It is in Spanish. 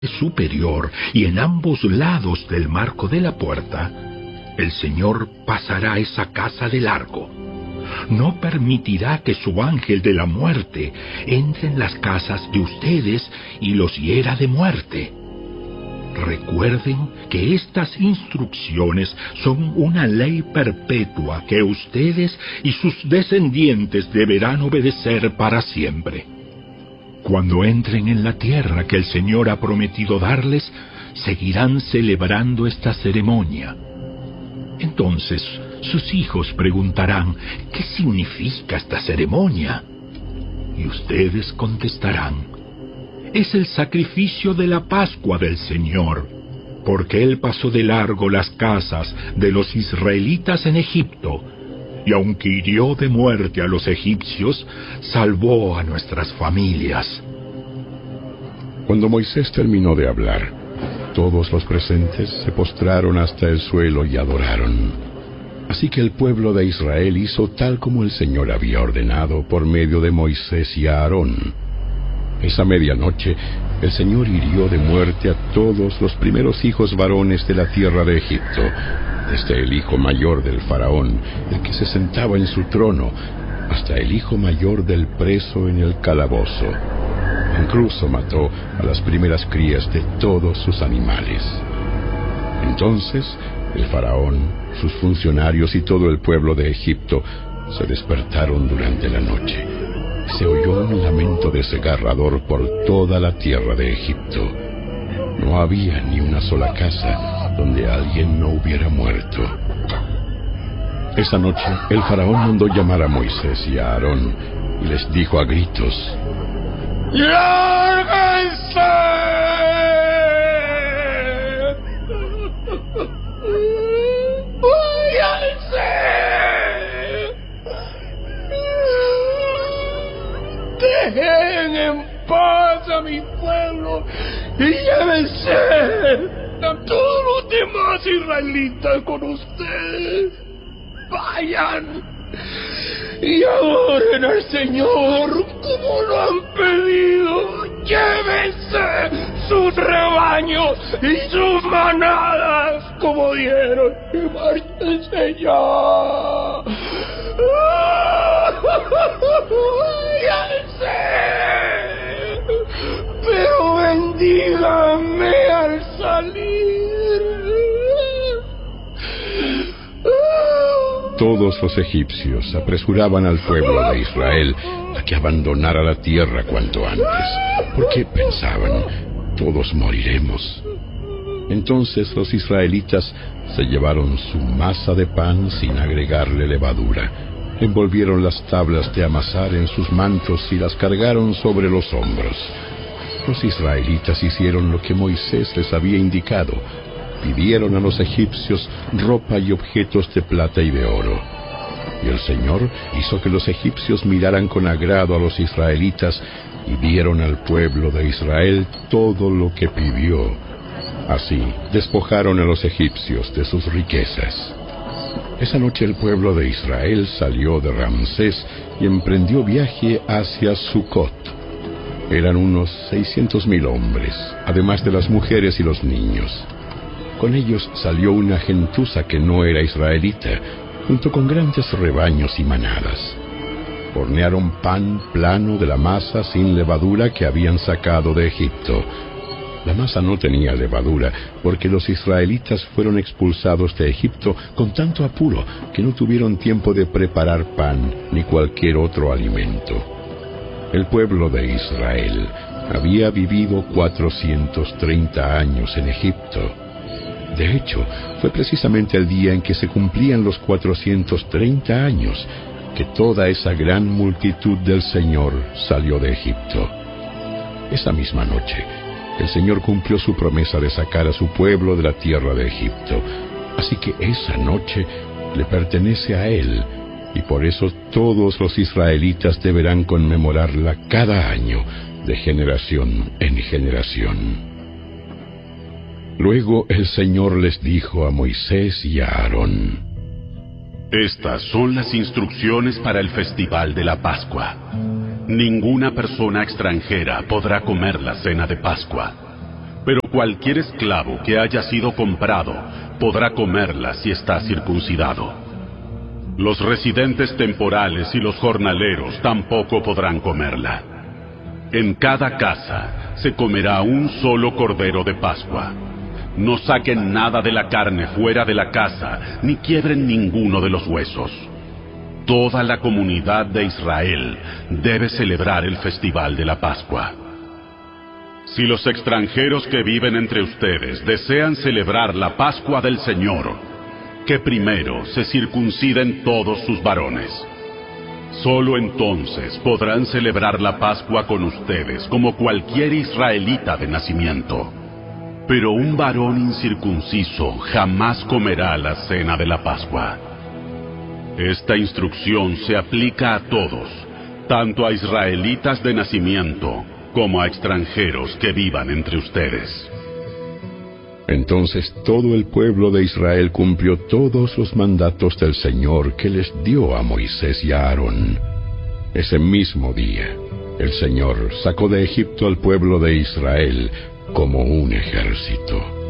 superior y en ambos lados del marco de la puerta, el Señor pasará esa casa de largo. No permitirá que su ángel de la muerte entre en las casas de ustedes y los hiera de muerte. Recuerden que estas instrucciones son una ley perpetua que ustedes y sus descendientes deberán obedecer para siempre. Cuando entren en la tierra que el Señor ha prometido darles, seguirán celebrando esta ceremonia. Entonces, sus hijos preguntarán, ¿qué significa esta ceremonia? Y ustedes contestarán, es el sacrificio de la Pascua del Señor, porque Él pasó de largo las casas de los israelitas en Egipto, y aunque hirió de muerte a los egipcios, salvó a nuestras familias. Cuando Moisés terminó de hablar, todos los presentes se postraron hasta el suelo y adoraron. Así que el pueblo de Israel hizo tal como el Señor había ordenado por medio de Moisés y Aarón. Esa medianoche, el Señor hirió de muerte a todos los primeros hijos varones de la tierra de Egipto, desde el hijo mayor del faraón, el que se sentaba en su trono, hasta el hijo mayor del preso en el calabozo. Incluso mató a las primeras crías de todos sus animales. Entonces, el faraón, sus funcionarios y todo el pueblo de Egipto se despertaron durante la noche. Se oyó un lamento desgarrador por toda la tierra de Egipto. No había ni una sola casa donde alguien no hubiera muerto. Esa noche, el faraón mandó llamar a Moisés y a Aarón y les dijo a gritos: ¡Lárguense! ¡Váyanse! ¡Dejen en paz a mi pueblo y llévense a todos los demás israelitas con ustedes! ¡Vayan! Y adoren al Señor como lo han pedido. Llévense sus rebaños y sus manadas como dieron y márchense ya. Váyanse, pero bendíganme al salir. Todos los egipcios apresuraban al pueblo de Israel a que abandonara la tierra cuanto antes, porque pensaban, todos moriremos. Entonces los israelitas se llevaron su masa de pan sin agregarle levadura, envolvieron las tablas de amasar en sus mantos y las cargaron sobre los hombros. Los israelitas hicieron lo que Moisés les había indicado. Pidieron a los egipcios ropa y objetos de plata y de oro. Y el Señor hizo que los egipcios miraran con agrado a los israelitas y dieron al pueblo de Israel todo lo que pidió. Así despojaron a los egipcios de sus riquezas. Esa noche el pueblo de Israel salió de Ramsés y emprendió viaje hacia Sucot. Eran unos 600,000 hombres, además de las mujeres y los niños. Con ellos salió una gentuza que no era israelita, junto con grandes rebaños y manadas. Hornearon pan plano de la masa sin levadura que habían sacado de Egipto. La masa no tenía levadura, porque los israelitas fueron expulsados de Egipto con tanto apuro que no tuvieron tiempo de preparar pan ni cualquier otro alimento. El pueblo de Israel había vivido 430 años en Egipto. De hecho, fue precisamente el día en que se cumplían los 430 años que toda esa gran multitud del Señor salió de Egipto. Esa misma noche, el Señor cumplió su promesa de sacar a su pueblo de la tierra de Egipto. Así que esa noche le pertenece a Él, y por eso todos los israelitas deberán conmemorarla cada año, de generación en generación. Luego el Señor les dijo a Moisés y a Aarón: Estas son las instrucciones para el festival de la Pascua. Ninguna persona extranjera podrá comer la cena de Pascua. pero cualquier esclavo que haya sido comprado podrá comerla si está circuncidado. Los residentes temporales y los jornaleros tampoco podrán comerla. En cada casa se comerá un solo cordero de Pascua. No saquen nada de la carne fuera de la casa, ni quiebren ninguno de los huesos. Toda la comunidad de Israel debe celebrar el festival de la Pascua. Si los extranjeros que viven entre ustedes desean celebrar la Pascua del Señor, que primero se circunciden todos sus varones. Solo entonces podrán celebrar la Pascua con ustedes como cualquier israelita de nacimiento. Pero un varón incircunciso jamás comerá la cena de la Pascua. Esta instrucción se aplica a todos, tanto a israelitas de nacimiento como a extranjeros que vivan entre ustedes. Entonces todo el pueblo de Israel cumplió todos los mandatos del Señor que les dio a Moisés y a Aarón. Ese mismo día, el Señor sacó de Egipto al pueblo de Israel como un ejército.